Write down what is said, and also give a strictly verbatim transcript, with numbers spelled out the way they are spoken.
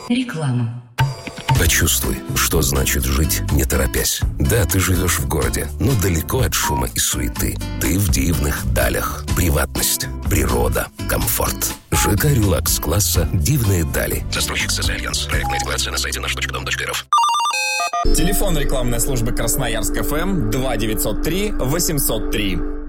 Реклама. Почувствуй, что значит жить, не торопясь. Да, ты живешь в городе, но далеко от шума и суеты. Ты в дивных далях. Приватность, природа, комфорт. ЖК «Релакс» класса «Дивные дали». Застройщик СС «Альянс». Проектная декларация на сайте наш точка дом точка эр эф. Телефон рекламной службы Красноярск ФМ два девятьсот три восемьсот три.